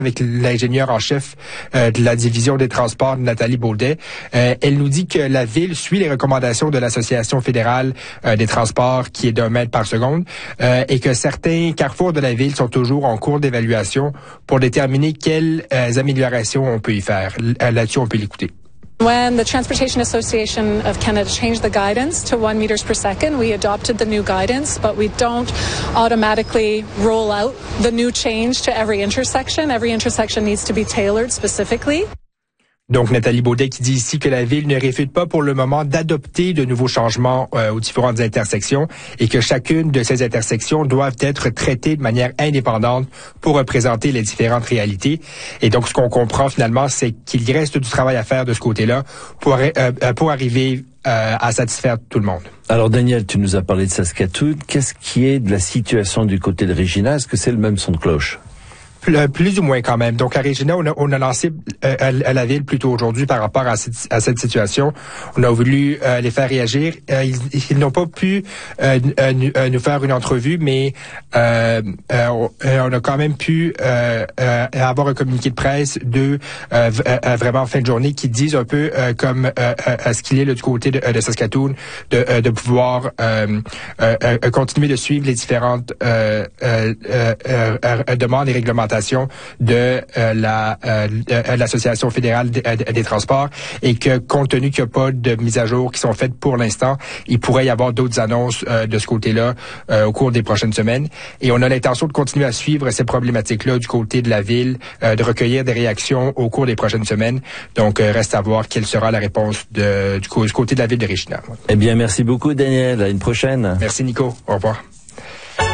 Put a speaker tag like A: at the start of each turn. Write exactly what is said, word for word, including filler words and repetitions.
A: avec l'ingénieure en chef euh, de la division des transports, Nathalie Baudet. Euh, elle nous dit que la Ville suit les recommandations de l'Association fédérale euh, des transports qui est d'un mètre par seconde euh, et que certains carrefours de la Ville sont toujours en cours d'évaluation pour déterminer quelles euh, améliorations on peut y faire. Là-dessus, on peut l'écouter.
B: When the Transportation Association of Canada changed the guidance to one meters per second, we adopted the new guidance, but we don't automatically roll out the new change to every intersection. Every intersection needs to be tailored specifically.
A: Donc, Nathalie Baudet qui dit ici que la Ville ne réfute pas pour le moment d'adopter de nouveaux changements euh, aux différentes intersections et que chacune de ces intersections doivent être traitées de manière indépendante pour représenter les différentes réalités. Et donc, ce qu'on comprend finalement, c'est qu'il reste du travail à faire de ce côté-là pour, euh, pour arriver euh, à satisfaire tout le monde.
C: Alors, Daniel, tu nous as parlé de Saskatoon. Qu'est-ce qui est de la situation du côté de Regina? Est-ce que c'est le même son de cloche?
A: Plus ou moins quand même. Donc à Regina, on a, on a lancé euh, à, à la Ville plutôt aujourd'hui par rapport à cette, à cette situation. On a voulu euh, les faire réagir. Euh, ils, ils n'ont pas pu euh, euh, nous faire une entrevue, mais euh, euh, on a quand même pu euh, euh, avoir un communiqué de presse de euh, euh, vraiment en fin de journée qui disent un peu euh, comme euh, à ce qu'il est là, du côté de, de Saskatoon, de, euh, de pouvoir euh, euh, euh, continuer de suivre les différentes euh, euh, euh, euh, demandes et réglementations de euh, la euh, de l'Association fédérale des, des transports et que compte tenu qu'il n'y a pas de mise à jour qui sont faites pour l'instant, il pourrait y avoir d'autres annonces euh, de ce côté-là euh, au cours des prochaines semaines. Et on a l'intention de continuer à suivre ces problématiques-là du côté de la Ville, euh, de recueillir des réactions au cours des prochaines semaines. Donc, euh, reste à voir quelle sera la réponse de, du, du côté de la Ville de Regina.
C: Eh bien, merci beaucoup, Daniel. À une prochaine.
A: Merci, Nico. Au revoir.